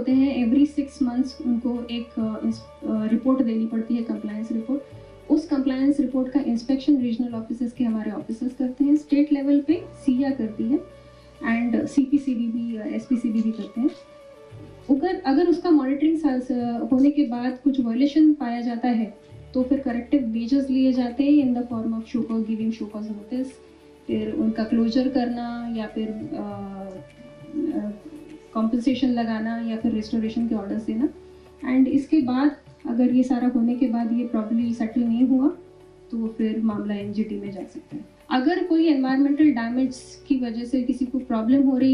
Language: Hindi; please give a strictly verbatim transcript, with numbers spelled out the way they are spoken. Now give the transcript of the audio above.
होते हैं एवरी सिक्स मंथ्स उनको एक रिपोर्ट देनी पड़ती है, कंप्लायंस रिपोर्ट। उस कंप्लायंस रिपोर्ट का इंस्पेक्शन रीजनल ऑफिसर्स के हमारे ऑफिसर्स करते हैं। स्टेट लेवल पे सिया करती है एंड सीपीसीबी भी, एसपीसीबी भी करते हैं। अगर अगर उसका मॉनिटरिंग होने के बाद कुछ वायलेशन पाया जाता है तो फिर करेक्टिव मेजर्स लिए जाते हैं in the form of show cause, giving show cause notice, फिर उनका क्लोजर करना या फिर कॉम्पनसेशन लगाना या फिर रिस्टोरेशन के ऑर्डर्स देना। एंड इसके बाद अगर ये सारा होने के बाद ये प्रॉब्लम सेटल नहीं हुआ तो फिर मामला एनजीटी में जा सकता है। अगर कोई एनवायरमेंटल डैमेज की वजह से किसी को प्रॉब्लम हो रही